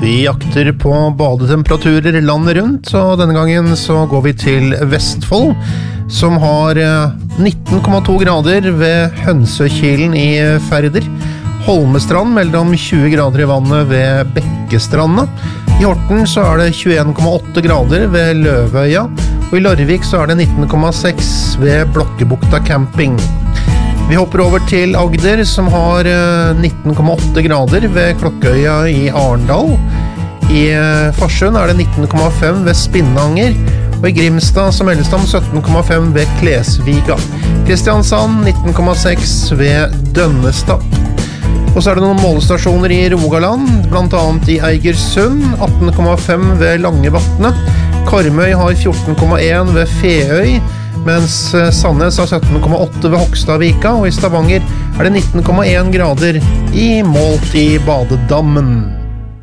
Vi jakter på badetemperaturer landet rundt, og denne gangen så går vi til Vestfold, som har 19,2 grader ved Hønsøkilen i Færder. Holmestrand melder om 20 grader i vannet ved Bekkestranda. I Horten så er det 21,8 grader ved Løvøya, og i Larvik så er det 19,6 ved Blokkebukta camping. Vi hopper over til Agder, som har 19,8 grader ved Klokkøya i Arendal. I Farsund er det 19,5 ved Spinnanger, og i Grimstad så meldes det om 17,5 ved Klesviga. Kristiansand 19,6 ved Dønnestad. Og så er det noen målestasjoner i Rogaland, blant annet i Eigersund, 18,5 ved Langevatnet. Karmøy har 14,1 ved Feøy, mens Sandnes har 17,8 ved Hokstavika, og i Stavanger er det 19,1 grader i målt i badedammen.